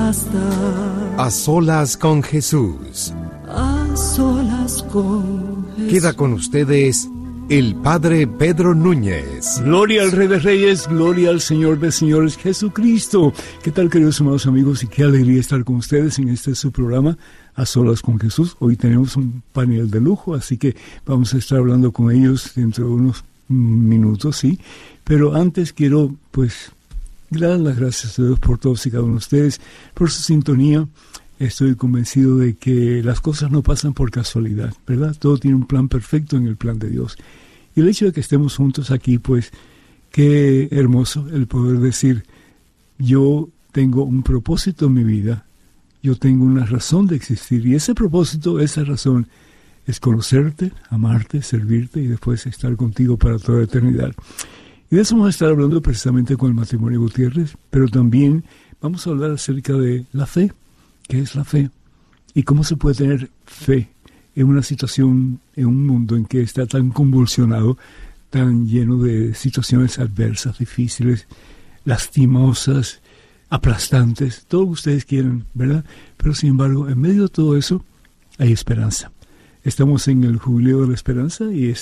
basta. A solas con Jesús. A solas con Jesús. Queda con ustedes el Padre Pedro Núñez. Gloria al Rey de Reyes, gloria al Señor de Señores, Jesucristo. ¿Qué tal, queridos amados amigos? Y qué alegría estar con ustedes en este su programa, A Solas con Jesús. Hoy tenemos un panel de lujo, así que vamos a estar hablando con ellos dentro de unos minutos, sí. Pero antes quiero, dar las gracias a Dios por todos y cada uno de ustedes, por su sintonía. Estoy convencido de que las cosas no pasan por casualidad, ¿verdad? Todo tiene un plan perfecto en el plan de Dios. Y el hecho de que estemos juntos aquí, qué hermoso el poder decir, yo tengo un propósito en mi vida, yo tengo una razón de existir, y ese propósito, esa razón, es conocerte, amarte, servirte y después estar contigo para toda la eternidad. Y de eso vamos a estar hablando precisamente con el matrimonio Gutiérrez, pero también vamos a hablar acerca de la fe. ¿Qué es la fe? ¿Y cómo se puede tener fe en una situación, en un mundo en que está tan convulsionado, tan lleno de situaciones adversas, difíciles, lastimosas, aplastantes, todo lo que ustedes quieran, ¿verdad? Pero sin embargo, en medio de todo eso, hay esperanza. Estamos en el jubileo de la esperanza y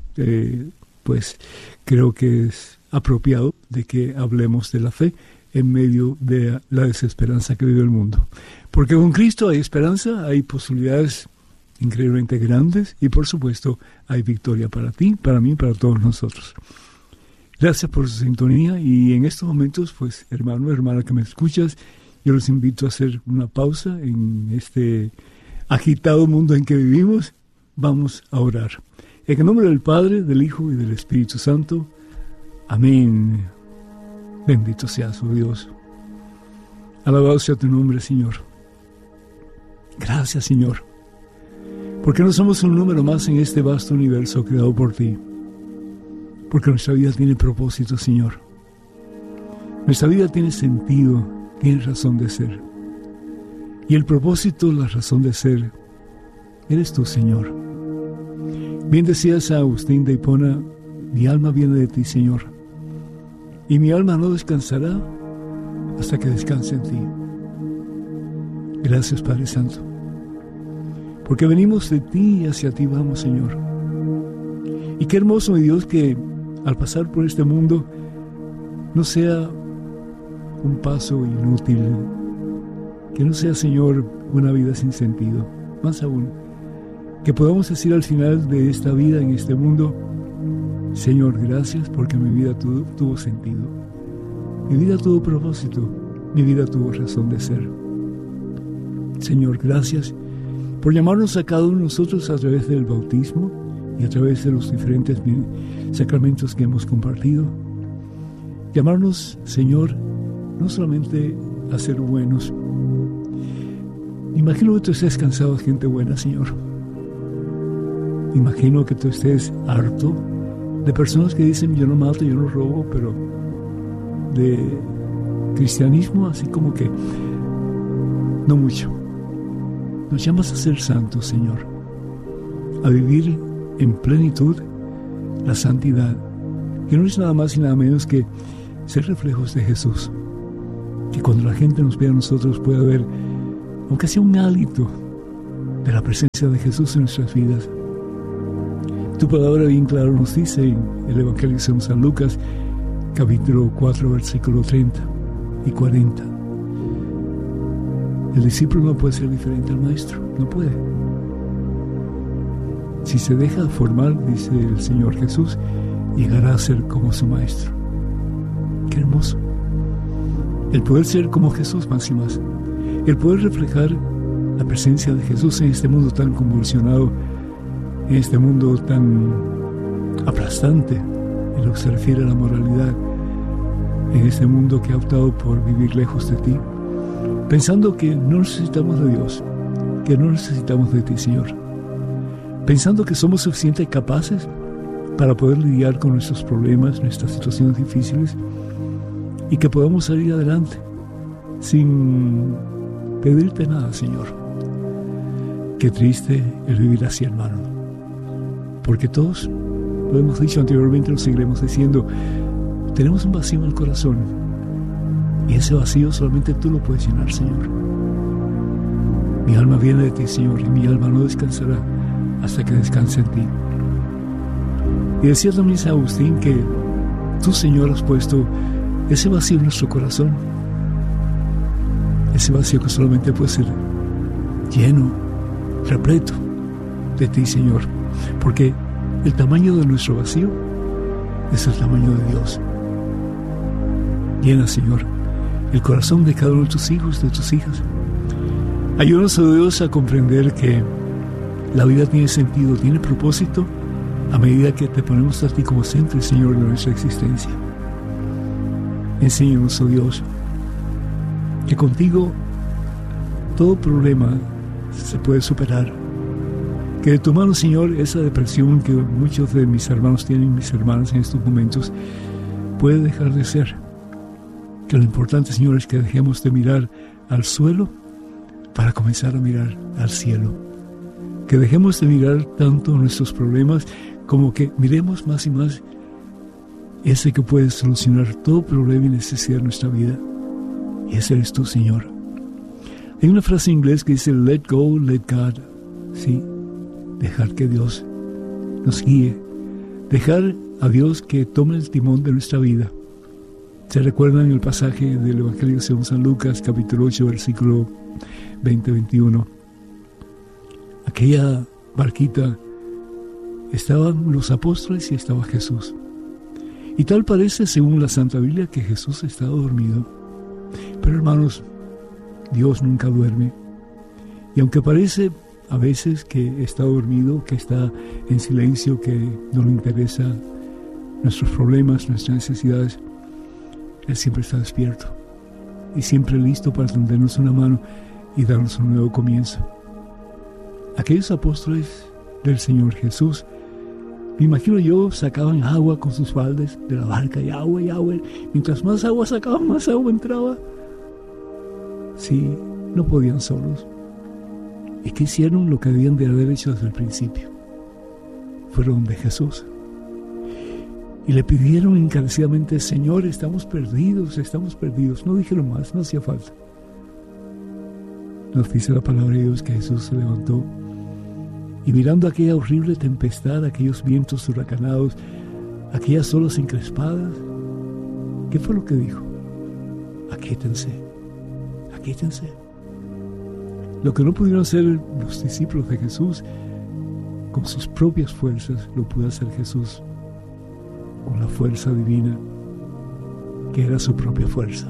creo que es apropiado de que hablemos de la fe en medio de la desesperanza que vive el mundo. Porque con Cristo hay esperanza, hay posibilidades increíblemente grandes y por supuesto hay victoria para ti, para mí, para todos nosotros. Gracias por su sintonía y en estos momentos, hermano, hermana que me escuchas, yo los invito a hacer una pausa en este agitado mundo en que vivimos. Vamos a orar. En el nombre del Padre, del Hijo y del Espíritu Santo. Amén. Bendito seas, oh Dios. Alabado sea tu nombre, Señor. Gracias, Señor, porque no somos un número más en este vasto universo creado por ti, porque nuestra vida tiene propósito, Señor. Nuestra vida tiene sentido, tiene razón de ser. Y el propósito, la razón de ser, eres tú, Señor. Bien decía San Agustín de Hipona, mi alma viene de ti, Señor, y mi alma no descansará hasta que descanse en ti. Gracias, Padre Santo, porque venimos de ti y hacia ti vamos, Señor. Y qué hermoso, mi Dios, que al pasar por este mundo no sea un paso inútil, que no sea, Señor, una vida sin sentido. Más aún, que podamos decir al final de esta vida en este mundo, Señor, gracias porque mi vida tuvo sentido, mi vida tuvo propósito, mi vida tuvo razón de ser. Señor, gracias por llamarnos a cada uno de nosotros a través del bautismo y a través de los diferentes sacramentos que hemos compartido. Llamarnos, Señor, no solamente a ser buenos. Imagino que tú estés cansado de gente buena, Señor. Imagino que tú estés harto de personas que dicen yo no mato, yo no robo, pero de cristianismo así como que no mucho. Nos llamas a ser santos, Señor, a vivir en plenitud la santidad, que no es nada más y nada menos que ser reflejos de Jesús, que cuando la gente nos vea a nosotros pueda ver, aunque sea un hálito de la presencia de Jesús en nuestras vidas. Tu palabra bien claro nos dice en el Evangelio de San Lucas, capítulo 4, versículo 30 y 40. El discípulo no puede ser diferente al maestro, no puede. Si se deja formar, dice el Señor Jesús, llegará a ser como su maestro. Qué hermoso. El poder ser como Jesús más y más. El poder reflejar la presencia de Jesús en este mundo tan convulsionado, en este mundo tan aplastante en lo que se refiere a la moralidad, en este mundo que ha optado por vivir lejos de ti, pensando que no necesitamos de Dios, que no necesitamos de ti, Señor, pensando que somos suficientemente capaces para poder lidiar con nuestros problemas, nuestras situaciones difíciles, y que podamos salir adelante sin pedirte nada, Señor. Qué triste el vivir así, hermano, porque todos, lo hemos dicho anteriormente, lo seguiremos diciendo, tenemos un vacío en el corazón Y ese vacío solamente tú lo puedes llenar, Señor. Mi alma viene de ti, Señor, y mi alma no descansará hasta que descanse en ti. Y decía también San Agustín que tú, Señor, has puesto ese vacío en nuestro corazón. Ese vacío que solamente puede ser lleno, repleto de ti, Señor. Porque el tamaño de nuestro vacío es el tamaño de Dios. Llena, Señor, el corazón de cada uno de tus hijos, de tus hijas. Ayúdanos, oh Dios, a comprender que la vida tiene sentido, tiene propósito a medida que te ponemos a ti como centro y Señor de nuestra existencia. Enséñanos, oh Dios, que contigo todo problema se puede superar. Que de tu mano, Señor, esa depresión que muchos de mis hermanos tienen, mis hermanas en estos momentos, puede dejar de ser. Que lo importante, Señor, es que dejemos de mirar al suelo para comenzar a mirar al cielo. Que dejemos de mirar tanto nuestros problemas como que miremos más y más ese que puede solucionar todo problema y necesidad de nuestra vida. Y ese eres tú, Señor. Hay una frase en inglés que dice, let go, let God. Sí, dejar que Dios nos guíe. Dejar a Dios que tome el timón de nuestra vida. ¿Se recuerdan el pasaje del Evangelio según San Lucas, capítulo 8, versículo 20-21? Aquella barquita, estaban los apóstoles y estaba Jesús. Y tal parece, según la Santa Biblia, que Jesús estaba dormido. Pero hermanos, Dios nunca duerme. Y aunque parece a veces que está dormido, que está en silencio, que no le interesa nuestros problemas, nuestras necesidades, Él siempre está despierto y siempre listo para tendernos una mano y darnos un nuevo comienzo. Aquellos apóstoles del Señor Jesús, me imagino yo, sacaban agua con sus baldes de la barca y agua. Mientras más agua sacaban, más agua entraba. Sí, no podían solos. ¿Y qué hicieron? Lo que debían de haber hecho desde el principio. Fueron de Jesús. Y le pidieron encarecidamente, Señor, estamos perdidos. No dijeron más, no hacía falta. Nos dice la palabra de Dios que Jesús se levantó y mirando aquella horrible tempestad, aquellos vientos huracanados, aquellas olas encrespadas, ¿qué fue lo que dijo? Aquíétense. Lo que no pudieron hacer los discípulos de Jesús con sus propias fuerzas, lo pudo hacer Jesús con la fuerza divina, que era su propia fuerza.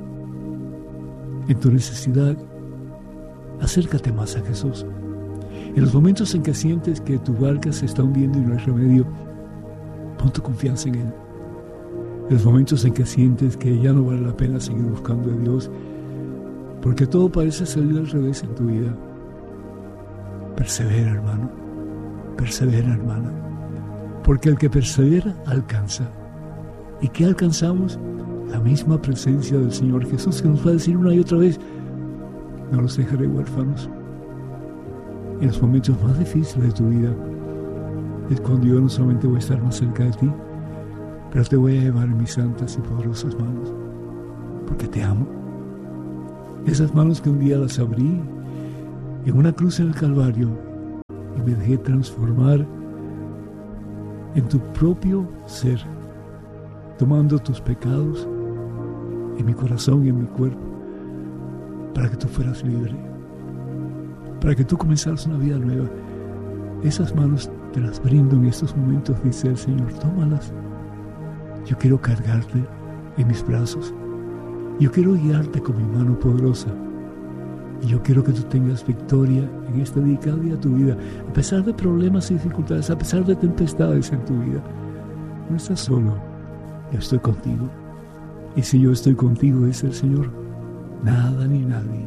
En tu necesidad, acércate más a Jesús. En los momentos en que sientes que tu barca se está hundiendo y no hay remedio, pon tu confianza en Él. En los momentos en que sientes que ya no vale la pena seguir buscando a Dios, porque todo parece salir al revés en tu vida, persevera, hermano. Persevera, hermana. Porque el que persevera, alcanza. ¿Y qué alcanzamos? La misma presencia del Señor Jesús, que nos va a decir una y otra vez, no los dejaré huérfanos. En los momentos más difíciles de tu vida es cuando yo no solamente voy a estar más cerca de ti, pero te voy a llevar en mis santas y poderosas manos, porque te amo. Esas manos que un día las abrí en una cruz en el Calvario y me dejé transformar en tu propio ser, tomando tus pecados en mi corazón y en mi cuerpo, para que tú fueras libre, para que tú comenzaras una vida nueva. Esas manos te las brindo en estos momentos, dice el Señor, tómalas. Yo quiero cargarte en mis brazos. Yo quiero guiarte con mi mano poderosa. Y yo quiero que tú tengas victoria en este día, cada día de tu vida, a pesar de problemas y dificultades, a pesar de tempestades en tu vida. No estás solo, yo estoy contigo. Y si yo estoy contigo, dice el Señor, nada ni nadie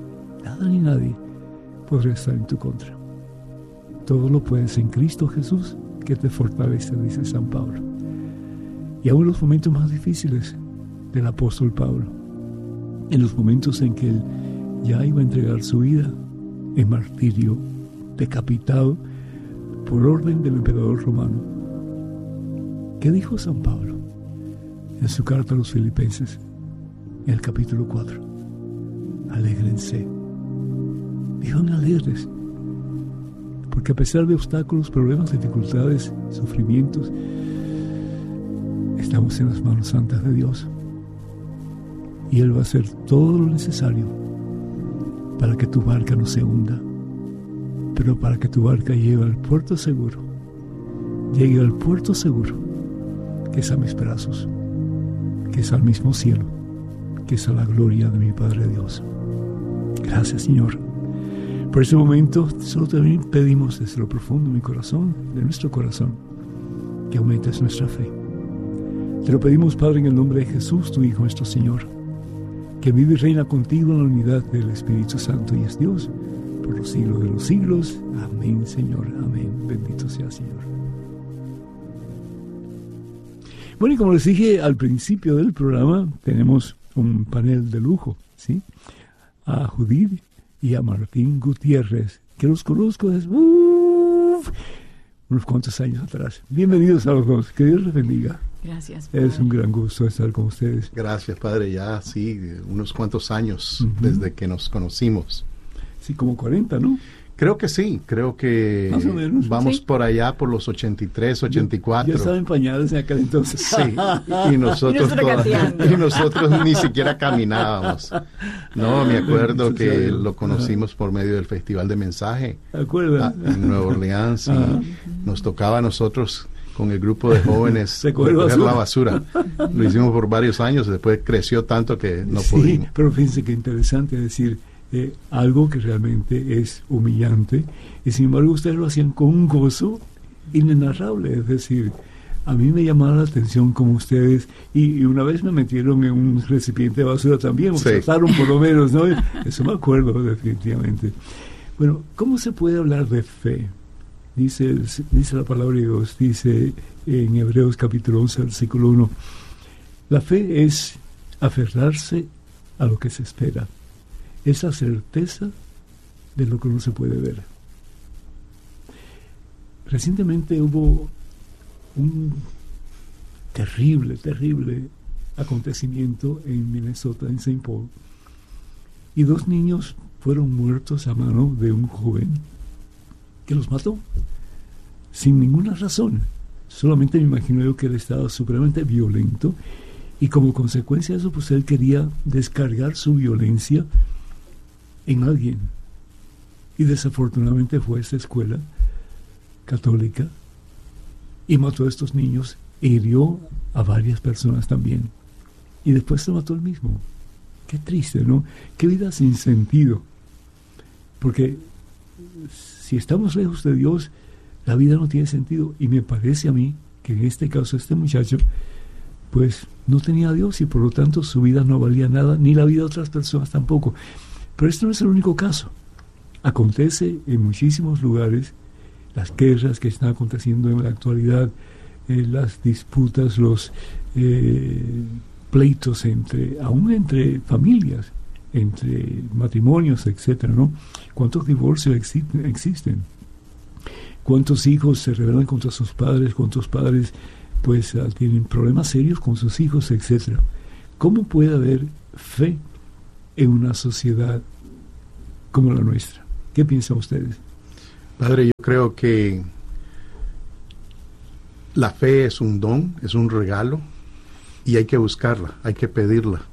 podrá estar en tu contra. Todo lo puedes en Cristo Jesús, que te fortalece, dice San Pablo. Y aún en los momentos más difíciles del apóstol Pablo, en los momentos en que él ya iba a entregar su vida en martirio, decapitado por orden del emperador romano, ¿qué dijo San Pablo en su carta a los Filipenses? en el capítulo 4. Alégrense. Vivan alegres. Porque a pesar de obstáculos, problemas, dificultades, sufrimientos, estamos en las manos santas de Dios. Y Él va a hacer todo lo necesario para que tu barca no se hunda, pero para que tu barca llegue al puerto seguro, que es a mis brazos, que es al mismo cielo, que es a la gloria de mi Padre Dios. Gracias, Señor. Por ese momento, solo te pedimos desde lo profundo de mi corazón, de nuestro corazón, que aumentes nuestra fe. Te lo pedimos, Padre, en el nombre de Jesús, tu Hijo, nuestro Señor, que vive y reina contigo en la unidad del Espíritu Santo y es Dios por los siglos de los siglos. Amén, Señor. Amén. Bendito sea, Señor. Bueno, y como les dije al principio del programa, tenemos un panel de lujo, ¿sí? A Judith y a Martín Gutiérrez, que los conozco desde unos cuantos años atrás. Bienvenidos a los dos, que Dios les bendiga. Gracias, Padre. Es un gran gusto estar con ustedes. Gracias, Padre, ya sí, unos cuantos años desde que nos conocimos. Sí, como 40, ¿no? Creo que sí, creo que más o menos, vamos ¿sí? por allá por los 83, 84. Yo estaba en pañales en aquel entonces. Sí, y nosotros ni siquiera caminábamos. No, me acuerdo que lo conocimos por medio del Festival de Mensaje. ¿De acuerdo? En Nueva Orleans. Y nos tocaba a nosotros con el grupo de jóvenes recoger la basura. Lo hicimos por varios años, después creció tanto que no pudimos. Pero fíjense qué interesante decir algo que realmente es humillante, y sin embargo ustedes lo hacían con un gozo inenarrable. Es decir, a mí me llamaba la atención como ustedes, y una vez me metieron en un recipiente de basura también, sí. trataron por lo menos, ¿no? Eso me acuerdo definitivamente. Bueno, ¿cómo se puede hablar de fe? Dice la palabra de Dios, dice en Hebreos capítulo 11, versículo 1, la fe es aferrarse a lo que se espera, es la certeza de lo que no se puede ver. Recientemente hubo un terrible acontecimiento en Minnesota, en St. Paul, y 2 niños fueron muertos a mano de un joven que los mató sin ninguna razón. Solamente me imagino yo que él estaba supremamente violento, y como consecuencia de eso, pues él quería descargar su violencia en alguien, y desafortunadamente fue a esta escuela católica y mató a estos niños e hirió a varias personas también, y después se mató él mismo. Qué triste, ¿no? Qué vida sin sentido, porque si estamos lejos de Dios, la vida no tiene sentido, y me parece a mí que en este caso este muchacho pues no tenía a Dios, y por lo tanto su vida no valía nada, ni la vida de otras personas tampoco. Pero esto no es el único caso. Acontece en muchísimos lugares, las guerras que están aconteciendo en la actualidad, las disputas, los pleitos aún entre familias, entre matrimonios, etcétera, ¿no? ¿Cuántos divorcios existen? ¿Cuántos hijos se rebelan contra sus padres? ¿Cuántos padres pues tienen problemas serios con sus hijos, etcétera? ¿Cómo puede haber fe en una sociedad como la nuestra? ¿Qué piensan ustedes? Padre, yo creo que la fe es un don, es un regalo, y hay que buscarla, hay que pedirla.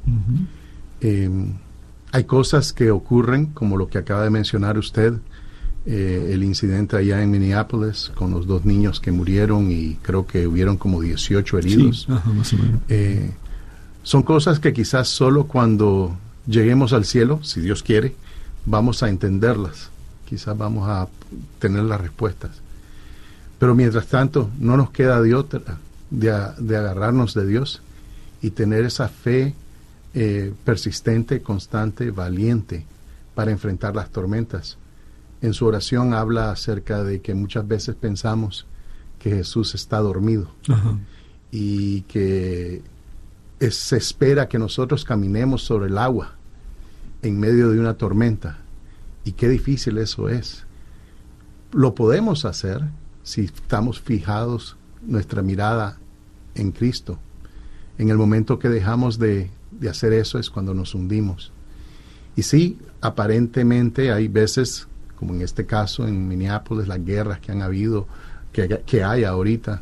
Hay cosas que ocurren, como lo que acaba de mencionar usted, el incidente allá en Minneapolis con los 2 niños que murieron, y creo que hubieron como 18 heridos. Sí, más o menos. Son cosas que quizás solo cuando lleguemos al cielo, si Dios quiere, vamos a entenderlas, quizás vamos a tener las respuestas. Pero mientras tanto, no nos queda de otra, de agarrarnos de Dios y tener esa fe persistente, constante, valiente para enfrentar las tormentas. En su oración habla acerca de que muchas veces pensamos que Jesús está dormido. Ajá. Y que se espera que nosotros caminemos sobre el agua en medio de una tormenta. Y qué difícil eso es. Lo podemos hacer si estamos fijados nuestra mirada en Cristo. En el momento que dejamos de de hacer eso es cuando nos hundimos. Y sí, aparentemente hay veces, como en este caso en Minneapolis, las guerras que han habido, que hay ahorita,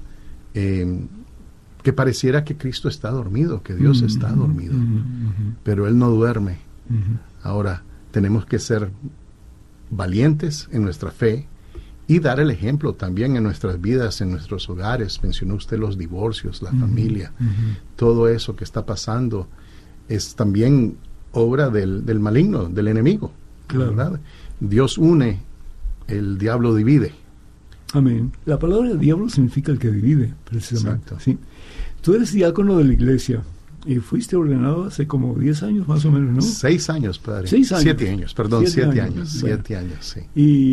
que pareciera que Cristo está dormido, que Dios está dormido, pero Él no duerme. Ahora, tenemos que ser valientes en nuestra fe y dar el ejemplo también en nuestras vidas, en nuestros hogares. Mencionó usted los divorcios, la familia, todo eso que está pasando es también obra del maligno, del enemigo, claro. ¿Verdad? Dios une, el diablo divide. Amén. La palabra diablo significa el que divide, precisamente. ¿Sí? Tú eres diácono de la iglesia y fuiste ordenado hace como 10 años más o menos, ¿no? 6 años, padre. 6 años. 7 años, perdón, 7 años. 7 bueno. años, sí.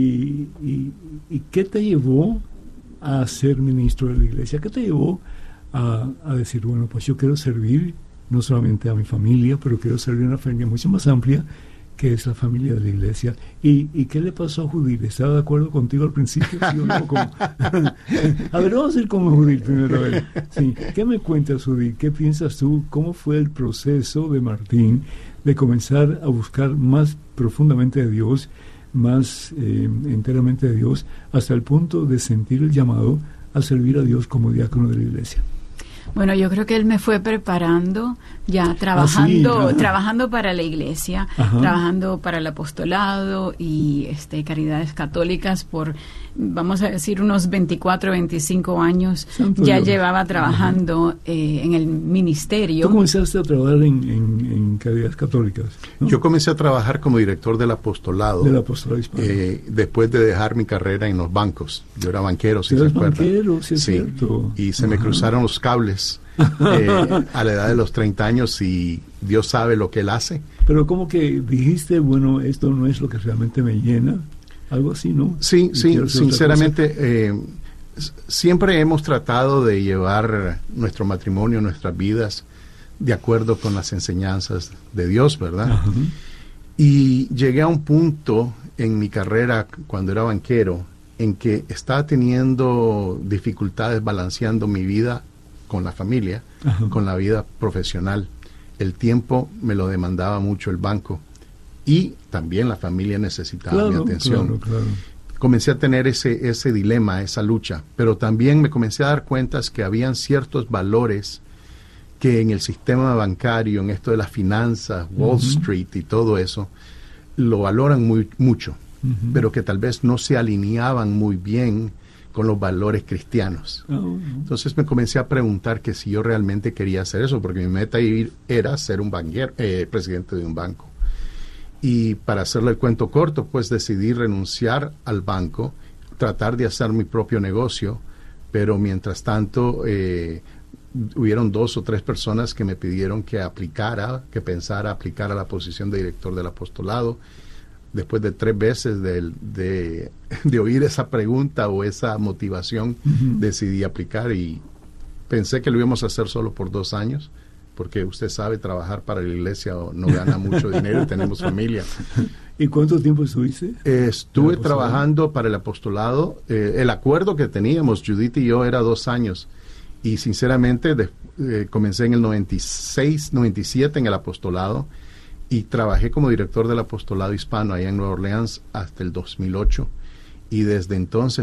¿Y qué te llevó a ser ministro de la iglesia? ¿Qué te llevó a decir, bueno, pues yo quiero servir no solamente a mi familia, pero quiero servir a una familia mucho más amplia, que es la familia de la iglesia? ¿Y qué le pasó a Judith? ¿Estaba de acuerdo contigo al principio? ¿Sí o no? A ver, vamos a ir con Judith primero. A ver. Sí. ¿Qué me cuentas, Judith? ¿Qué piensas tú? ¿Cómo fue el proceso de Martín de comenzar a buscar más profundamente a Dios, más enteramente a Dios, hasta el punto de sentir el llamado a servir a Dios como diácono de la iglesia? Bueno, yo creo que él me fue preparando ya trabajando para la iglesia, trabajando para el apostolado y caridades católicas por, vamos a decir, unos 24, 25 años. Santo ya Dios. Llevaba trabajando en el ministerio. ¿Tú comenzaste a trabajar en caridades católicas, ¿no? Yo comencé a trabajar como director del apostolado. Del apostolado hispano. Después de dejar mi carrera en los bancos. Yo era banquero, si se acuerdan. Banquero, sí, es cierto. Y se me cruzaron los cables a la edad de los 30 años y Dios sabe lo que Él hace. Pero como que dijiste, bueno, esto no es lo que realmente me llena, algo así, ¿no? Sí, sinceramente, siempre hemos tratado de llevar nuestro matrimonio, nuestras vidas, de acuerdo con las enseñanzas de Dios, ¿verdad? Y llegué a un punto en mi carrera, cuando era banquero, en que estaba teniendo dificultades balanceando mi vida con la familia, con la vida profesional. El tiempo me lo demandaba mucho el banco y también la familia necesitaba mi atención. Claro. Comencé a tener ese dilema, esa lucha, pero también me comencé a dar cuenta que habían ciertos valores que en el sistema bancario, en esto de las finanzas, Wall Street y todo eso, lo valoran mucho, pero que tal vez no se alineaban muy bien con los valores cristianos. Entonces me comencé a preguntar que si yo realmente quería hacer eso, porque mi meta era ser un banquero, presidente de un banco. Y para hacerle el cuento corto, pues decidí renunciar al banco, tratar de hacer mi propio negocio, pero mientras tanto hubieron 2 o 3 personas que me pidieron que pensara aplicar a la posición de director del apostolado. Después de 3 veces de oír esa pregunta o esa motivación, decidí aplicar y pensé que lo íbamos a hacer solo por 2 años, porque usted sabe, trabajar para la iglesia no gana mucho dinero y tenemos familia. ¿Y cuánto tiempo estuviste? Estuve trabajando para el apostolado. El acuerdo que teníamos, Judith y yo, era 2 años. Y sinceramente comencé en el 96, 97 en el apostolado. Y trabajé como director del apostolado hispano allá en Nueva Orleans hasta el 2008 y desde entonces